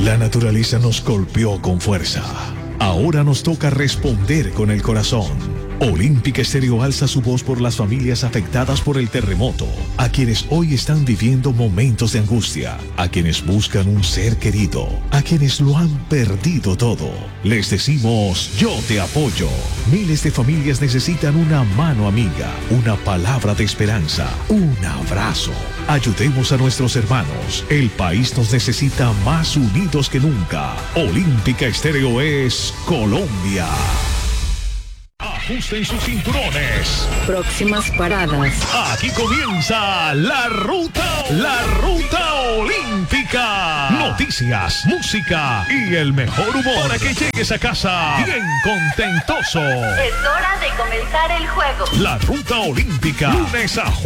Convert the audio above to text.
La naturaleza nos golpeó con fuerza. Ahora nos toca responder con el corazón. Olímpica Estéreo alza su voz por las familias afectadas por el terremoto, a quienes hoy están viviendo momentos de angustia, a quienes buscan un ser querido, a quienes lo han perdido todo. Les decimos, yo te apoyo. Miles de familias necesitan una mano amiga, una palabra de esperanza, un abrazo. Ayudemos a nuestros hermanos. El país nos necesita más unidos que nunca. Olímpica Estéreo es Colombia. Ajusten sus cinturones. Próximas paradas. Aquí comienza la ruta olímpica. Noticias, música y el mejor humor para que llegues a casa bien contentoso. Es hora de comenzar el juego. La ruta olímpica. Lunes a